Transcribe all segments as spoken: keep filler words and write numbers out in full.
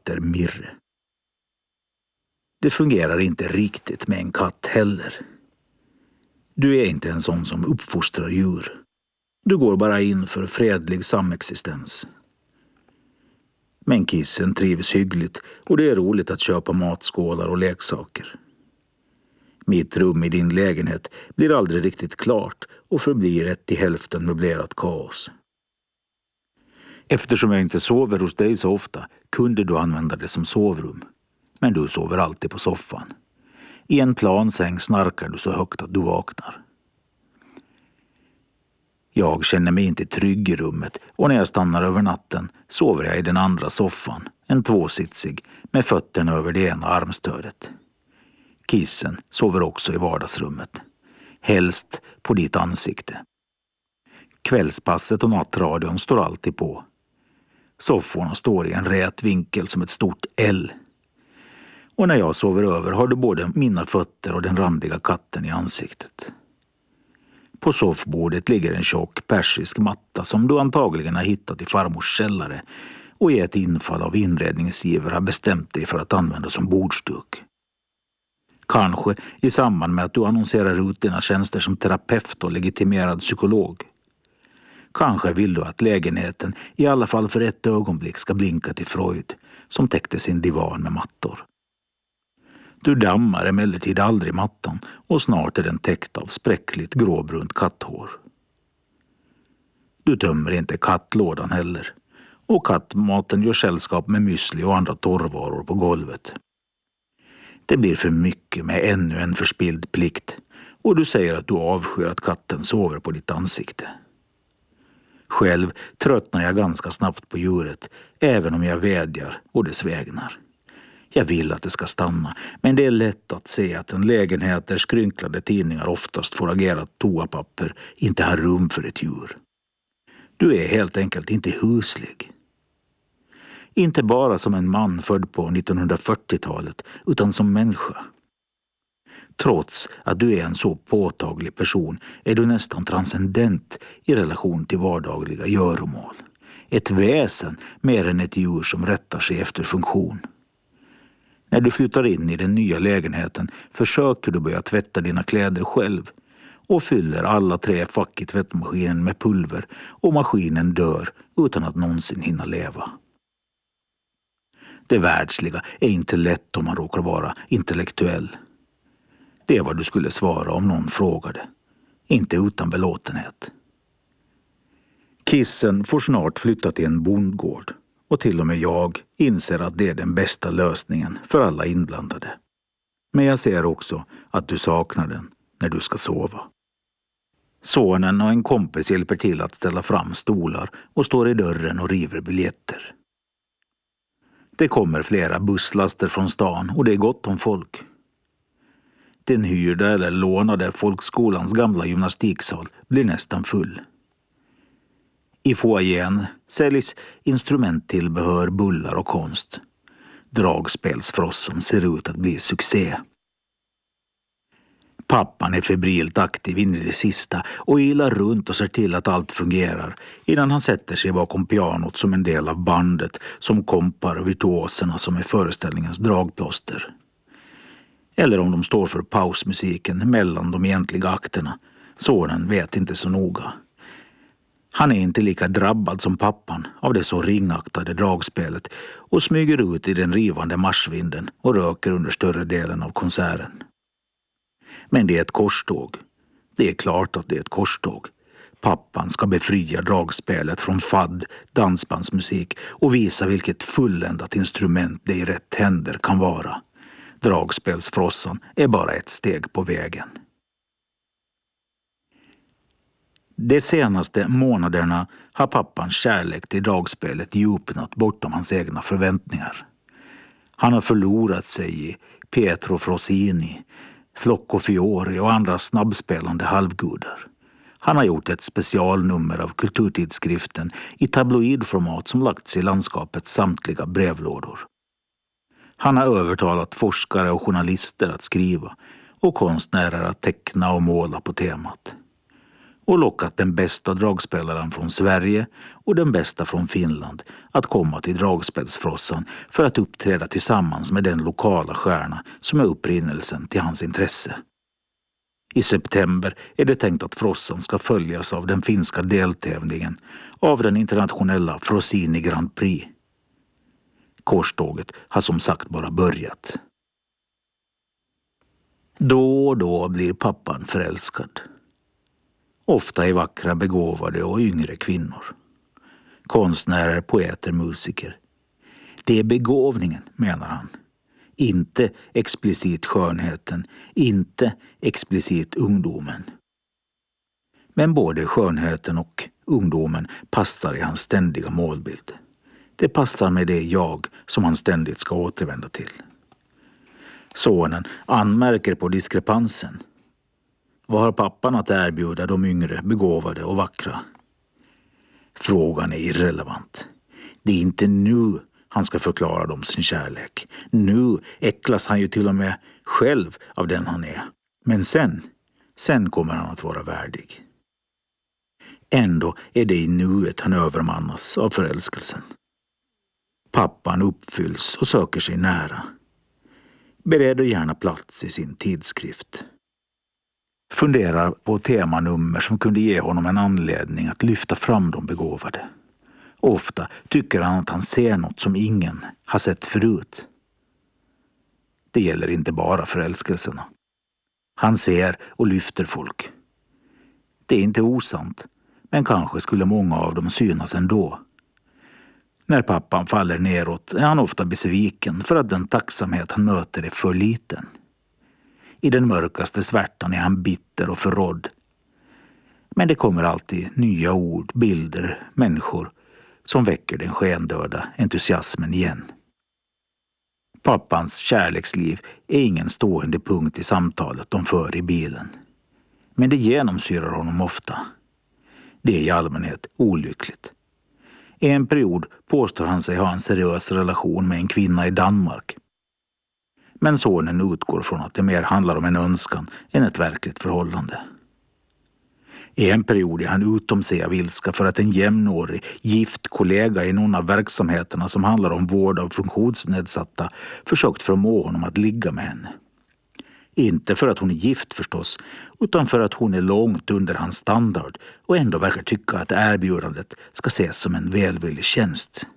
heter Mirre. Det fungerar inte riktigt med en katt heller. Du är inte en sån som uppfostrar djur. Du går bara in för fredlig samexistens. Men kissen trivs hyggligt och det är roligt att köpa matskålar och leksaker. Mitt rum i din lägenhet blir aldrig riktigt klart och förblir ett till hälften möblerat kaos. Eftersom jag inte sover hos dig så ofta kunde du använda det som sovrum. Men du sover alltid på soffan. I en plansäng snarkar du så högt att du vaknar. Jag känner mig inte trygg i rummet och när jag stannar över natten sover jag i den andra soffan, en tvåsitsig, med fötterna över det ena armstödet. Kissen sover också i vardagsrummet. Helst på ditt ansikte. Kvällspasset och nattradion står alltid på. Sofforna står i en rät vinkel som ett stort L. Och när jag sover över har du både mina fötter och den randiga katten i ansiktet. På soffbordet ligger en tjock persisk matta som du antagligen har hittat i farmors källare och i ett infall av inredningsgiver har bestämt dig för att använda som bordsduk. Kanske i samband med att du annonserar ut dina tjänster som terapeut och legitimerad psykolog. Kanske vill du att lägenheten i alla fall för ett ögonblick ska blinka till Freud som täckte sin divan med mattor. Du dammar emellertid aldrig mattan och snart är den täckt av spräckligt gråbrunt katthår. Du tömmer inte kattlådan heller och kattmaten gör sällskap med müsli och andra torrvaror på golvet. Det blir för mycket med ännu en förspild plikt och du säger att du avskyr att katten sover på ditt ansikte. Själv tröttnar jag ganska snabbt på djuret även om jag vädjar och det svägnar. Jag vill att det ska stanna, men det är lätt att se att en lägenhet där skrynklade tidningar oftast får agera toapapper inte har rum för ett djur. Du är helt enkelt inte huslig. Inte bara som en man född på nittonhundrafyrtiotalet, utan som människa. Trots att du är en så påtaglig person är du nästan transcendent i relation till vardagliga göromål. Ett väsen mer än ett djur som rättar sig efter funktion. När du flyttar in i den nya lägenheten försöker du börja tvätta dina kläder själv och fyller alla tre fack i tvättmaskinen med pulver och maskinen dör utan att någonsin hinna leva. Det världsliga är inte lätt om man råkar vara intellektuell. Det är vad du skulle svara om någon frågade. Inte utan belåtenhet. Kissen får snart flytta till en bondgård. Och till och med jag inser att det är den bästa lösningen för alla inblandade. Men jag ser också att du saknar den när du ska sova. Sonen och en kompis hjälper till att ställa fram stolar och står i dörren och river biljetter. Det kommer flera busslaster från stan och det är gott om folk. Den hyrda eller lånade folkskolans gamla gymnastiksal blir nästan full. I foajén säljs instrumenttillbehör, bullar och konst. Dragspelsfrossan ser ut att bli succé. Pappan är febrilt aktiv in i det sista och ilar runt och ser till att allt fungerar innan han sätter sig bakom pianot som en del av bandet som kompar virtuoserna som är föreställningens dragplåster. Eller om de står för pausmusiken mellan de egentliga akterna. Sonen vet inte så noga. Han är inte lika drabbad som pappan av det så ringaktade dragspelet och smyger ut i den rivande marsvinden och röker under större delen av konserten. Men det är ett korståg. Det är klart att det är ett korståg. Pappan ska befria dragspelet från fadd, dansbandsmusik och visa vilket fulländat instrument det i rätt händer kan vara. Dragspelsfrossan är bara ett steg på vägen. De senaste månaderna har pappans kärlek till dragspelet djupnat bortom hans egna förväntningar. Han har förlorat sig i Pietro Frosini, Flocco Fiori och andra snabbspelande halvgudar. Han har gjort ett specialnummer av kulturtidskriften i tabloidformat som lagts i landskapets samtliga brevlådor. Han har övertalat forskare och journalister att skriva och konstnärer att teckna och måla på temat. och lockat den bästa dragspelaren från Sverige och den bästa från Finland att komma till Dragspelsfrossan för att uppträda tillsammans med den lokala stjärna som är upprinnelsen till hans intresse. I september är det tänkt att Frossan ska följas av den finska deltävlingen av den internationella Frosini Grand Prix. Korståget har som sagt bara börjat. Då och då blir pappan förälskad. Ofta i vackra, begåvade och yngre kvinnor. Konstnärer, poeter, musiker. Det är begåvningen, menar han. Inte explicit skönheten, inte explicit ungdomen. Men både skönheten och ungdomen passar i hans ständiga målbild. Det passar med det jag som han ständigt ska återvända till. Sonen anmärker på diskrepansen. Vad har pappan att erbjuda de yngre, begåvade och vackra? Frågan är irrelevant. Det är inte nu han ska förklara dem sin kärlek. Nu äcklas han ju till och med själv av den han är. Men sen, sen kommer han att vara värdig. Ändå är det i nuet han övermannas av förälskelsen. Pappan uppfylls och söker sig nära. Bereder gärna plats i sin tidskrift. Funderar på temanummer som kunde ge honom en anledning att lyfta fram de begåvade. Ofta tycker han att han ser något som ingen har sett förut. Det gäller inte bara förälskelserna. Han ser och lyfter folk. Det är inte osant, men kanske skulle många av dem synas ändå. När pappan faller neråt är han ofta besviken för att den tacksamhet han möter är för liten. I den mörkaste svärtan är han bitter och förrådd. Men det kommer alltid nya ord, bilder, människor som väcker den skendöda entusiasmen igen. Pappans kärleksliv är ingen stående punkt i samtalet de för i bilen. Men det genomsyrar honom ofta. Det är i allmänhet olyckligt. I en period påstår han sig ha en seriös relation med en kvinna i Danmark. Men sonen utgår från att det mer handlar om en önskan än ett verkligt förhållande. I en period är han utom sig av ilska för att en jämnårig, gift kollega i någon av verksamheterna som handlar om vård av funktionsnedsatta försökt förmå honom att ligga med henne. Inte för att hon är gift förstås, utan för att hon är långt under hans standard och ändå verkar tycka att erbjudandet ska ses som en välvillig tjänst.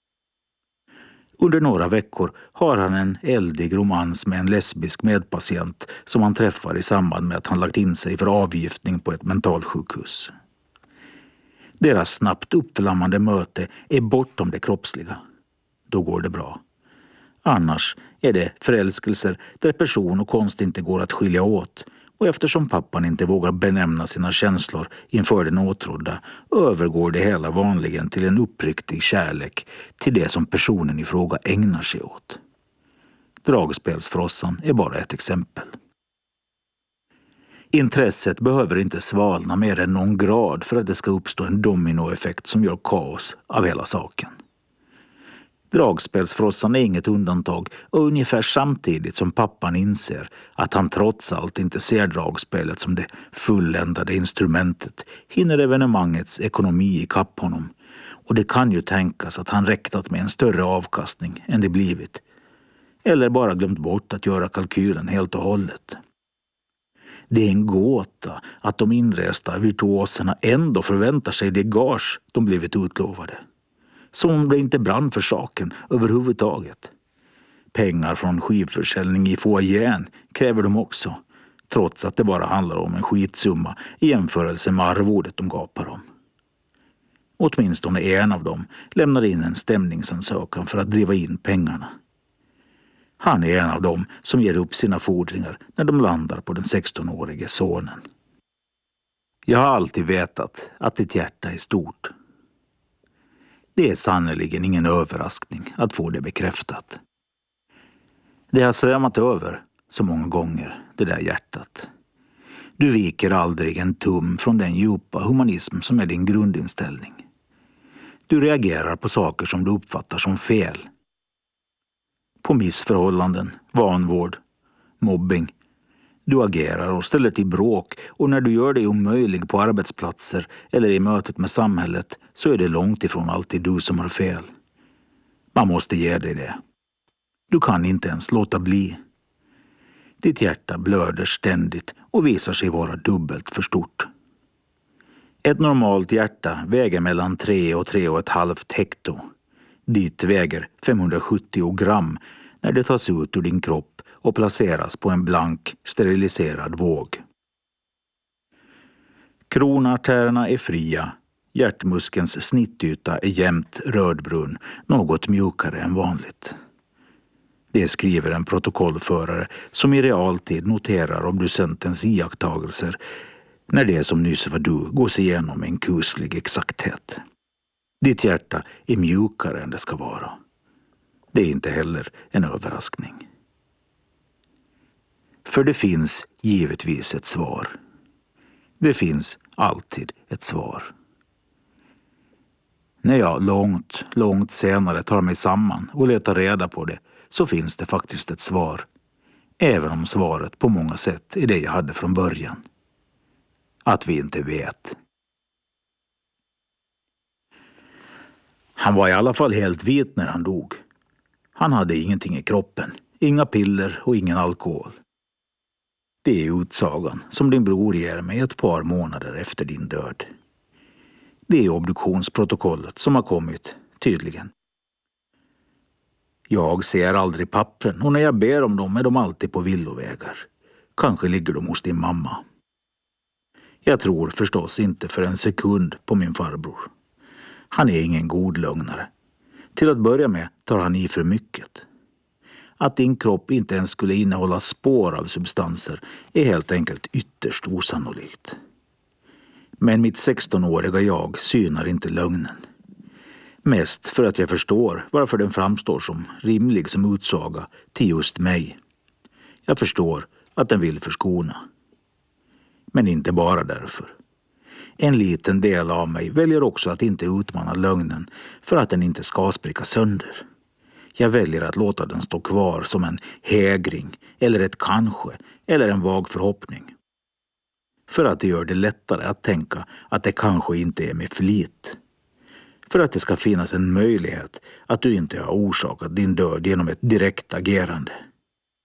Under några veckor har han en eldig romans med en lesbisk medpatient som han träffar i samband med att han lagt in sig för avgiftning på ett mentalsjukhus. Deras snabbt uppflammande möte är bortom det kroppsliga. Då går det bra. Annars är det förälskelser där person och konst inte går att skilja åt, och eftersom pappan inte vågar benämna sina känslor inför den åtrådda övergår det hela vanligen till en uppriktig kärlek till det som personen i fråga ägnar sig åt. Dragspelsfrossan är bara ett exempel. Intresset behöver inte svalna mer än någon grad för att det ska uppstå en dominoeffekt som gör kaos av hela saken. Dragspelsfrossan är inget undantag, och ungefär samtidigt som pappan inser att han trots allt inte ser dragspelet som det fulländade instrumentet hinner evenemangets ekonomi i kapp honom, och det kan ju tänkas att han räknat med en större avkastning än det blivit, eller bara glömt bort att göra kalkylen helt och hållet. Det är en gåta att de inresta virtuoserna ändå förväntar sig det gage de blivit utlovade. Som om det inte brann för saken överhuvudtaget. Pengar från skivförsäljning i foajén kräver de också, trots att det bara handlar om en skitsumma i jämförelse med arvodet de gapar om. Åtminstone en av dem lämnar in en stämningsansökan för att driva in pengarna. Han är en av dem som ger upp sina fordringar när de landar på den sextonårige sonen. Jag har alltid vetat att ditt hjärta är stort. Det är sannoliken ingen överraskning att få det bekräftat. Det har svämmat över så många gånger, det där hjärtat. Du viker aldrig en tum från den djupa humanism som är din grundinställning. Du reagerar på saker som du uppfattar som fel. På missförhållanden, vanvård, mobbing. Du agerar och ställer till bråk, och när du gör dig omöjlig på arbetsplatser eller i mötet med samhället så är det långt ifrån alltid du som har fel. Man måste ge dig det. Du kan inte ens låta bli. Ditt hjärta blöder ständigt och visar sig vara dubbelt för stort. Ett normalt hjärta väger mellan tre och tre och ett halvt hekto. Ditt väger femhundrasjuttio gram när det tas ut ur din kropp och placeras på en blank, steriliserad våg. Kronartärerna är fria. Hjärtmuskelns snittyta är jämnt rödbrun, något mjukare än vanligt. Det skriver en protokollförare som i realtid noterar obducentens iakttagelser när det som nyss var du gås igenom med en kuslig exakthet. Ditt hjärta är mjukare än det ska vara. Det är inte heller en överraskning. För det finns givetvis ett svar. Det finns alltid ett svar. När jag långt, långt senare tar mig samman och letar reda på det så finns det faktiskt ett svar. Även om svaret på många sätt är det jag hade från början. Att vi inte vet. Han var i alla fall helt vit när han dog. Han hade ingenting i kroppen, inga piller och ingen alkohol. Det är utsagan som din bror ger mig ett par månader efter din död. Det är obduktionsprotokollet som har kommit, tydligen. Jag ser aldrig pappren och när jag ber om dem är de alltid på villovägar. Kanske ligger de hos din mamma. Jag tror förstås inte för en sekund på min farbror. Han är ingen god lögnare. Till att börja med tar han i för mycket. Att din kropp inte ens skulle innehålla spår av substanser är helt enkelt ytterst osannolikt. Men mitt sextonåriga jag synar inte lögnen. Mest för att jag förstår varför den framstår som rimlig som utsaga till just mig. Jag förstår att den vill förskona. Men inte bara därför. En liten del av mig väljer också att inte utmana lögnen för att den inte ska spricka sönder. Jag väljer att låta den stå kvar som en hägring eller ett kanske eller en vag förhoppning. För att det gör det lättare att tänka att det kanske inte är med flit. För att det ska finnas en möjlighet att du inte har orsakat din död genom ett direkt agerande.